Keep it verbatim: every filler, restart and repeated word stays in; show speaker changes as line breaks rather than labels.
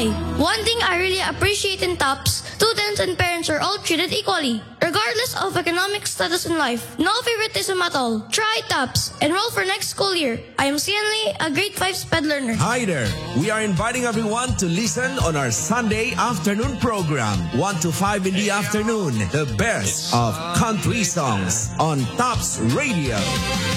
Hi! One thing I really appreciate in TOPS, students and parents are all treated equally, regardless of economic status in life. No favoritism at all. Try TOPS. Enroll for next school year. I am Sian Lee, a grade five SPED learner.
Hi there. We are inviting everyone to listen on our Sunday afternoon program, one to five in the afternoon. The best of country songs on TOPS Radio.